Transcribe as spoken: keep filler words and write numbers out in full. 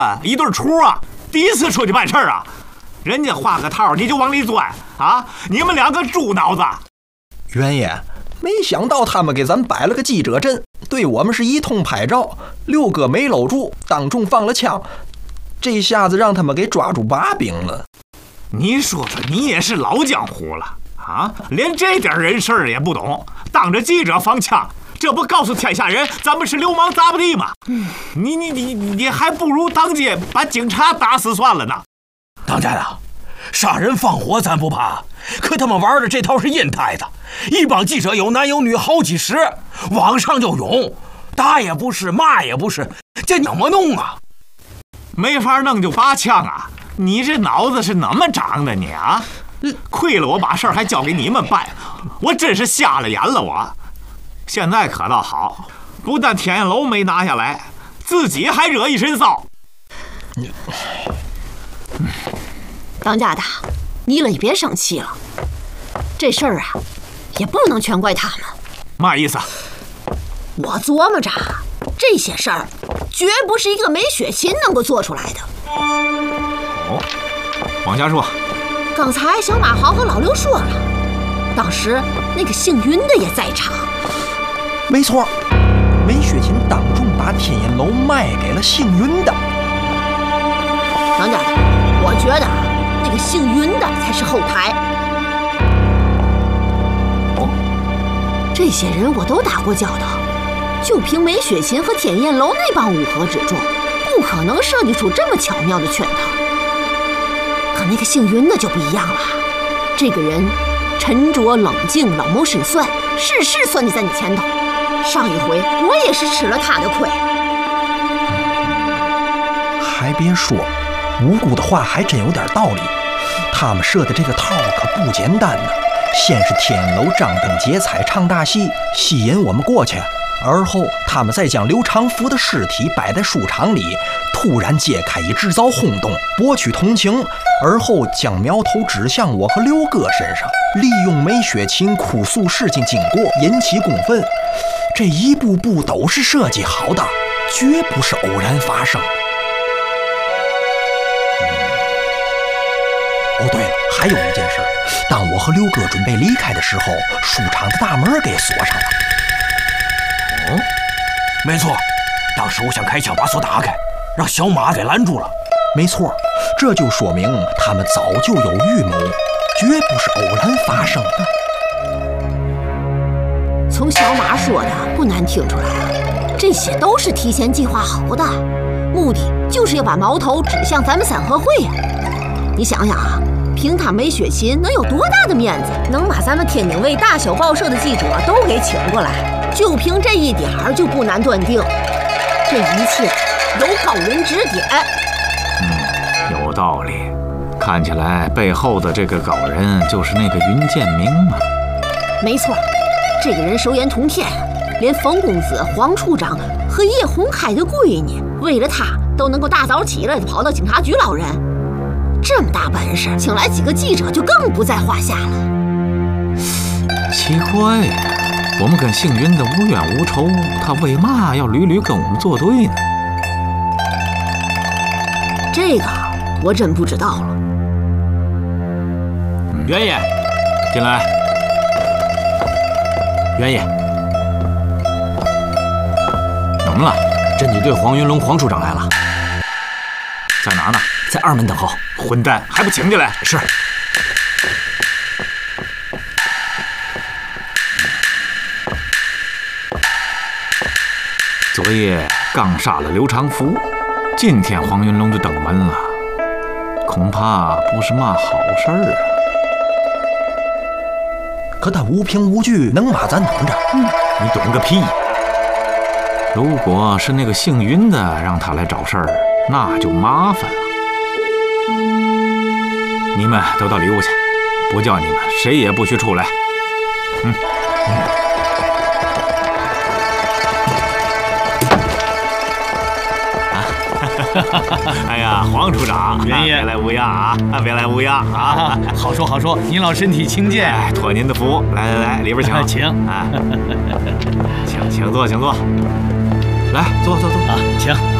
啊，一对雏啊，第一次出去办事啊，人家画个套你就往里钻啊！你们两个猪脑子！ 袁爷，没想到他们给咱摆了个记者阵，对我们是一通拍照，六哥没搂住，当众放了枪，这下子让他们给抓住把柄了。 你说说，你也是老江湖了啊，连这点人事也不懂，当着记者放枪。这不告诉天下人咱们是流氓杂不地吗？嗯，你你你你还不如当街把警察打死算了呢。 当家的，杀人放火咱不怕，可他们玩的这套是阴态的，一帮记者有男有女好几十，往上就涌，打也不是，骂也不是，这怎么弄啊？ 没法弄就拔枪啊！你这脑子是怎么长的你啊？亏了我把事儿还交给你们办，我真是瞎了眼了我。现在可倒好，不但天燕楼没拿下来，自己还惹一身骚。 当家的，你了也别生气了，这事儿啊，也不能全怪他们。 嘛意思？ 我琢磨着，这些事儿绝不是一个梅雪琴能够做出来的。 哦，往下说。 刚才小马豪和老刘说了，当时那个姓云的也在场。 没错，梅雪琴当众把天燕楼卖给了姓云的。 当家的，我觉得那个姓云的才是后台。哦，这些人我都打过交道，就凭梅雪琴和天燕楼那帮乌合之众，不可能设计出这么巧妙的圈套。可那个姓云的就不一样了，这个人沉着冷静，老谋深算，事事算计在你前头。上一回我也是吃了他的亏。 还别说，无辜的话还真有点道理。他们设的这个套可不简单呢。先是天燕楼张灯结彩唱大戏，吸引我们过去，而后他们再将刘长福的尸体摆在书场里，突然揭开以制造轰动，博取同情，而后将苗头指向我和刘哥身上，利用梅雪琴哭诉事情经过，引起公愤。这一步步都是设计好的，绝不是偶然发生的。哦，对了，还有一件事，当我和刘哥准备离开的时候，书场的大门给锁上了。 哦，没错，当时我想开枪把锁打开，让小马给拦住了。 没错，这就说明他们早就有预谋，绝不是偶然发生的。 从小马说的不难听出来啊，这些都是提前计划好的，目的就是要把矛头指向咱们三合会呀。你想想啊，凭他梅雪琴能有多大的面子，能把咱们天津卫大小报社的记者都给请过来？就凭这一点儿就不难断定，这一切有高人指点。 嗯，有道理。看起来背后的这个高人就是那个云建明嘛。 没错。这个人手眼通天，连冯公子、黄处长和叶红开的闺女，为了他都能够大早起来就跑到警察局捞人。这么大本事，请来几个记者就更不在话下了。 奇怪呀，我们跟姓云的无冤无仇，他为嘛要屡屡跟我们作对呢？ 这个我真不知道了。 袁爷，进来。 袁爷， 怎么了？ 侦缉队黄云龙黄处长来了， 在哪呢？ 在二门等候。 混蛋，还不请进来？ 是。 昨夜刚杀了刘长福，今天黄云龙就登门了，恐怕不是嘛好事儿啊。 可他无凭无据，能把咱等着？ 嗯，你懂个屁！如果是那个姓云的让他来找事儿，那就麻烦了。你们都到里屋去，不叫你们谁也不许出来。嗯。嗯哎呀，黄处长， 袁爷， 别来无恙啊！别来无恙啊！ 好说好说，您老身体轻健， 哎，托您的福，来来来，里边请， 请啊，请请坐，请坐，来坐坐坐啊，请。